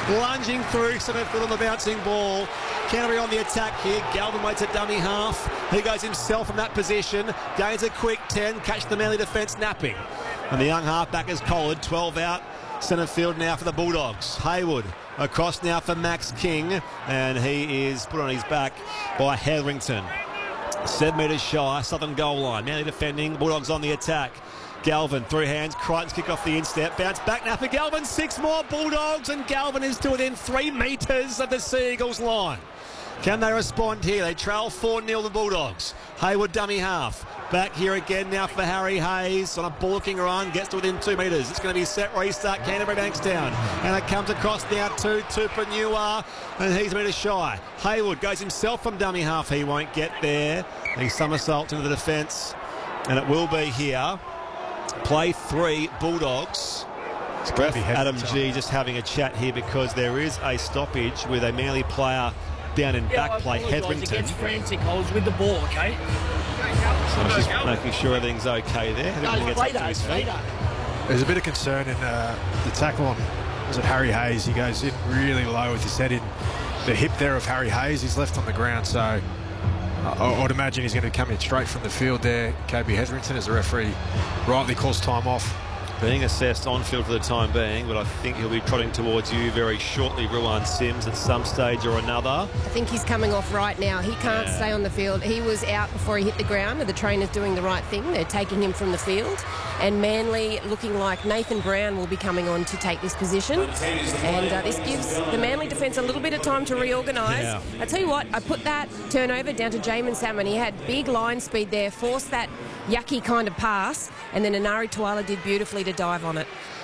lunging through centre field on the bouncing ball. Canterbury on the attack here. Galvin waits at dummy half. He goes himself from that position. Gains a quick 10. Catch the Manly defence napping. And the young halfback is collared. 12 out. Centre field now for the Bulldogs. Hayward across now for Max King. And he is put on his back by Hetherington. 7 metres shy. Southern goal line. Manly defending. Bulldogs on the attack. Galvin through hands. Crichton's kick off the instep. Bounce back now for Galvin. 6 more Bulldogs. And Galvin is to within 3 metres of the Sea Eagles line. Can they respond here? They trail 4-0 the Bulldogs. Hayward dummy half. Back here again now for Harry Hayes on a balking run. Gets to within 2 metres. It's going to be set restart. Canterbury Bankstown. And it comes across now to Tupanua. And he's a metre shy. Hayward goes himself from dummy half. He won't get there. He somersaults into the defence. And it will be here. Play 3 Bulldogs. Ref Adam G just having a chat here because there is a stoppage with a Manly player down in back play, Hetherington. Against frantic, I was with the ball, okay? So just making sure everything's okay there. There's a bit of concern in the tackle on, was it Harry Hayes? He goes in really low with his head in the hip there of Harry Hayes. He's left on the ground, so I'd imagine he's going to come in straight from the field there. KB Hetherington, as the referee rightly calls time off. Being assessed on field for the time being, but I think he'll be trotting towards you very shortly, Ruan Sims, at some stage or another. I think he's coming off right now. He can't stay on the field. He was out before he hit the ground, and the trainer's doing the right thing. They're taking him from the field. And Manly looking like Nathan Brown will be coming on to take this position. And this gives the Manly defence a little bit of time to reorganise. Yeah. I tell you what, I put that turnover down to Jamin Salmon. He had big line speed there, forced that yucky kind of pass, and then Anari Tuala did beautifully to dive on it.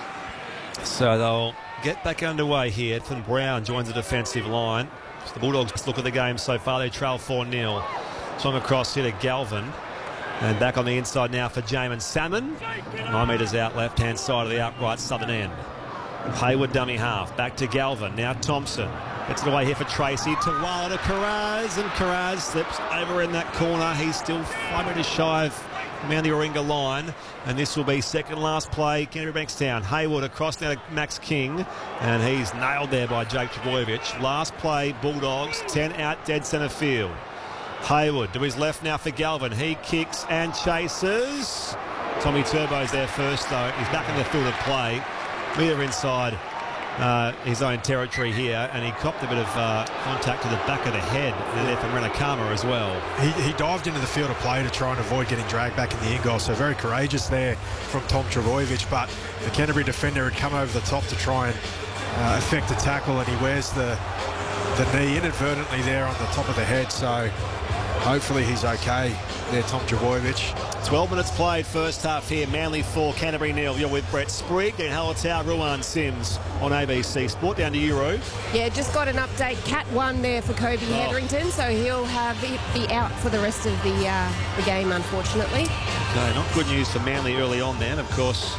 So they'll get back underway here. Nathan Brown joins the defensive line. So the Bulldogs look at the game so far. They trail 4-0. Swung across here to Galvin. And back on the inside now for Jamin Salmon. 9 metres out, left-hand side of the outright southern end. Hayward dummy half. Back to Galvin. Now Thompson. Gets it away here for Tracy. Tuala to Karaz. And Karaz slips over in that corner. He's still 5 metres shy of Manly Warringah line, and this will be second last play. Canterbury Bankstown. Hayward across now to Max King, and he's nailed there by Jake Trbojevic. Last play, Bulldogs, 10 out, dead centre field. Hayward to his left now for Galvin. He kicks and chases. Tommy Turbo's there first though. He's back in the field of play. We're inside his own territory here, and he copped a bit of contact to the back of the head there from Renakama as well. He dived into the field of play to try and avoid getting dragged back in the end goal, so very courageous there from Tom Trbojevic, but the Canterbury defender had come over the top to try and effect a tackle, and he wears the knee inadvertently there on the top of the head, so hopefully he's okay there, Tom Trbojevic. 12 minutes played first half here. Manly 4, Canterbury 0. You're with Brett Sprigg and Hallertau, Ruan Sims on ABC Sport. Down to Euro. Yeah, just got an update. Cat 1 there for Kobe Hetherington, so he'll be out for the rest of the game, unfortunately. Okay, not good news for Manly early on then. Of course,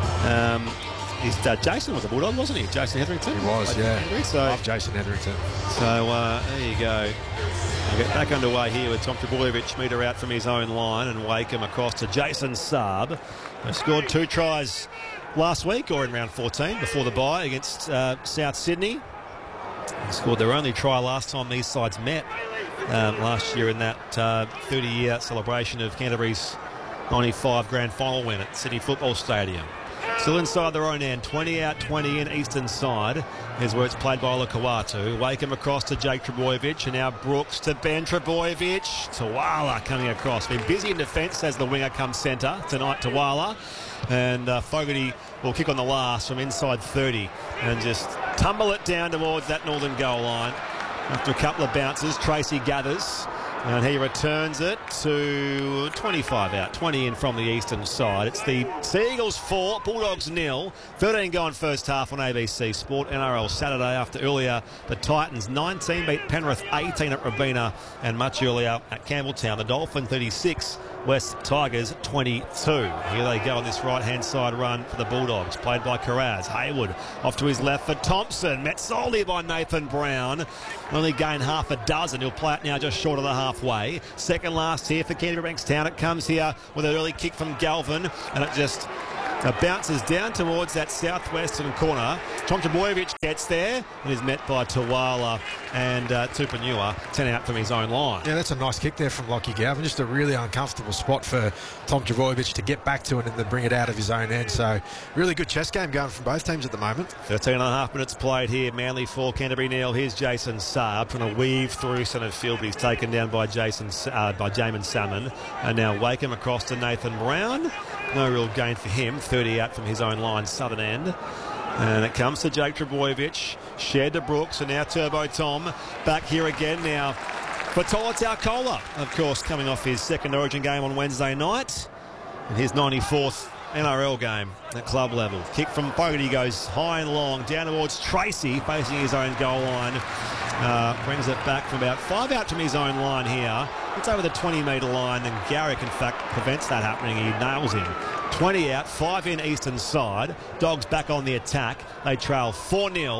Jason was a Bulldog, wasn't he? Jason Hetherington? He was, yeah. Love Jason Hetherington. So there you go. We'll get back underway here with Tom Trbojevic, metre out from his own line, and Wakeham across to Jason Saab. They scored 2 tries last week, or in round 14, before the bye against South Sydney. They scored their only try last time these sides met last year in that 30-year celebration of Canterbury's 95 grand final win at Sydney Football Stadium. Still inside their own end, 20 out, 20 in, eastern side. Here's where it's played by Olakawatu. Wakeham across to Jake Trbojevic, and now Brooks to Ben Trbojevic. Tuala coming across. Been busy in defence as the winger comes centre tonight, Tuala. And Fogarty will kick on the last from inside 30 and just tumble it down towards that northern goal line. After a couple of bounces, Tracy gathers. And he returns it to 25 out, 20 in from the eastern side. It's the Sea Eagles 4, Bulldogs 0. 13 going first half on ABC Sport. NRL Saturday after earlier the Titans 19 beat Penrith 18 at Robina, and much earlier at Campbelltown. The Dolphins 36, West Tigers 22. Here they go on this right-hand side run for the Bulldogs, played by Karaz. Hayward off to his left for Thompson. Met solely by Nathan Brown. Only gained half a dozen. He'll play it now just short of the halfway. Second last here for Canterbury Bankstown. It comes here with an early kick from Galvin, and it just Bounces down towards that southwestern corner. Tom Trbojevic gets there and is met by Tawala and Tupanua, 10 out from his own line. Yeah, that's a nice kick there from Lockie Galvin. Just a really uncomfortable spot for Tom Trbojevic to get back to it and then bring it out of his own end. So really good chess game going from both teams at the moment. 13 and a half minutes played here. Manly 4, Canterbury 0. Here's Jason Saab trying to weave through centre field, but he's taken down by Jamin Salmon. And now Wakeham across to Nathan Brown. No real gain for him. 30 out from his own line, southern end. And it comes to Jake Trbojevic. Shared to Brooks, and now Turbo Tom back here again now for Tola Taukola, of course, coming off his second Origin game on Wednesday night. And his 94th NRL game at club level. Kick from Fogarty goes high and long down towards Tracy, facing his own goal line. Brings it back from about 5 out from his own line here. It's over the 20-metre line, and Garrick, in fact, prevents that happening. He nails him. 20 out, 5 in eastern side. Dogs back on the attack. They trail 4-0.